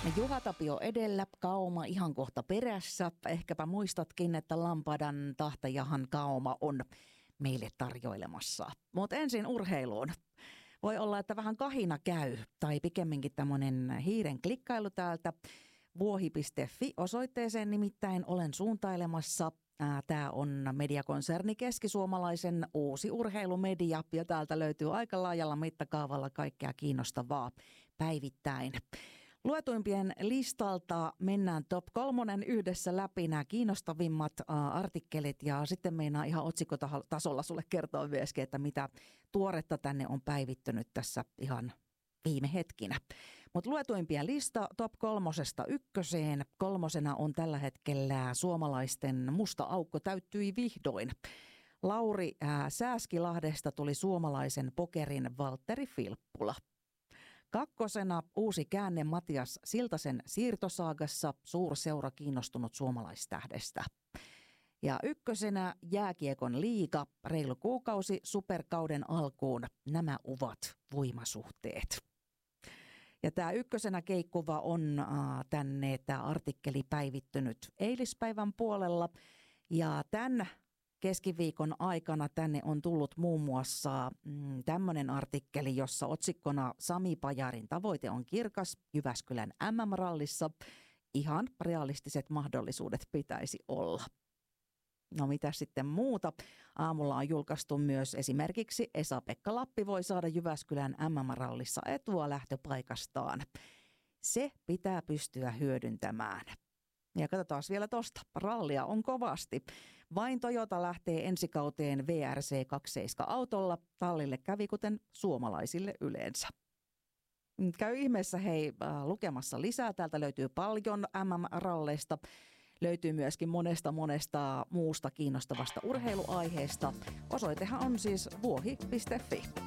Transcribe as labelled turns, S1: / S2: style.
S1: Juha Tapio edellä, Kauma ihan kohta perässä. Ehkäpä muistatkin, että Lampadan tahtajahan Kauma on meille tarjoilemassa. Mutta ensin urheiluun. Voi olla, että vähän kahina käy, tai pikemminkin tämmöinen hiiren klikkailu täältä. Vuohi.fi osoitteeseen nimittäin olen suuntailemassa. Tämä on mediakonserni Keskisuomalaisen uusi urheilumedia, ja täältä löytyy aika laajalla mittakaavalla kaikkea kiinnostavaa päivittäin. Luetuimpien listalta mennään top 3 yhdessä läpi nämä kiinnostavimmat artikkelit, ja sitten meinaa ihan otsikotasolla sulle kertoa myöskin, että mitä tuoretta tänne on päivittynyt tässä ihan viime hetkinä. Mutta luetuimpien lista top 3 ykköseen. 3 on tällä hetkellä suomalaisten musta aukko täyttyi vihdoin. Lauri Sääskilahdesta tuli suomalaisen pokerin Valtteri Filppula. 2 uusi käänne Matias Siltasen siirtosaagassa, suurseura kiinnostunut suomalaistähdestä. Ja 1 jääkiekon liiga, reilu kuukausi superkauden alkuun, nämä ovat voimasuhteet. Ja tämä 1 keikkuva on tänne tämä artikkeli päivittynyt eilispäivän puolella, ja tämän keskiviikon aikana tänne on tullut muun muassa tämmöinen artikkeli, jossa otsikkona Sami Pajarin tavoite on kirkas Jyväskylän MM-rallissa. Ihan realistiset mahdollisuudet pitäisi olla. No mitä sitten muuta? Aamulla on julkaistu myös esimerkiksi Esa-Pekka Lappi voi saada Jyväskylän MM-rallissa etua lähtöpaikastaan. Se pitää pystyä hyödyntämään. Ja katsotaan vielä tosta. Rallia on kovasti. Vain Toyota lähtee ensi kauteen VRC27-autolla. Tallille kävi kuten suomalaisille yleensä. Käy ihmeessä lukemassa lisää. Täältä löytyy paljon MM-ralleista. Löytyy myöskin monesta muusta kiinnostavasta urheiluaiheesta. Osoitehan on siis vuohi.fi.